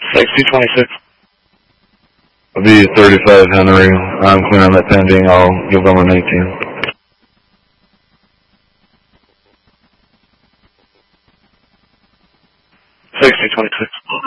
6026. I'll be 35 Henry. I'm clear on that pending. I'll give them a 19. 6026.